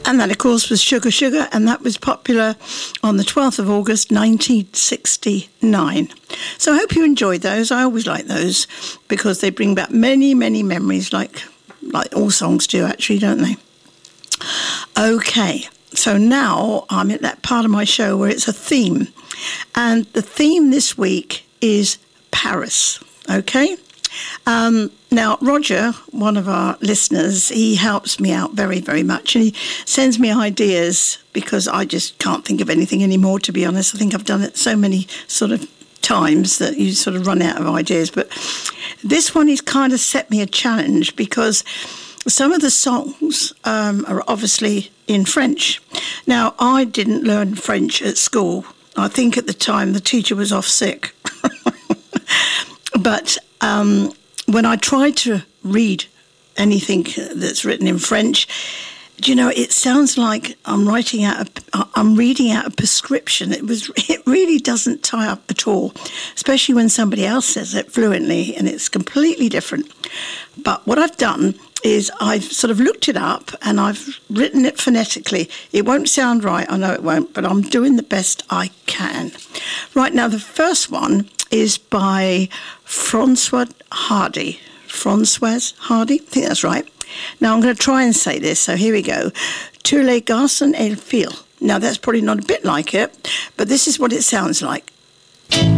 And that, of course, was Sugar Sugar, and that was popular on the 12th of August, 1969. So I hope you enjoyed those. I always like those because they bring back many, many memories, like all songs do, actually, don't they? Okay, so now I'm at that part of my show where it's a theme. And the theme this week is Paris, okay? Now, Roger, one of our listeners, he helps me out very, very much, and he sends me ideas because I just can't think of anything anymore, to be honest. I think I've done it so many sort of times that you sort of run out of ideas. But this one, he's kind of set me a challenge because some of the songs are obviously in French. Now, I didn't learn French at school. I think at the time the teacher was off sick. But when I try to read anything that's written in French, it sounds like I'm reading out a prescription. It really doesn't tie up at all, especially when somebody else says it fluently and it's completely different. But what I've done is I've sort of looked it up and I've written it phonetically. It won't sound right, I know it won't, but I'm doing the best I can. Right, now the first one is by François Hardy. Françoise Hardy? I think that's right. Now I'm going to try and say this, so here we go. Tous les garçons et filles. Now that's probably not a bit like it, but this is what it sounds like.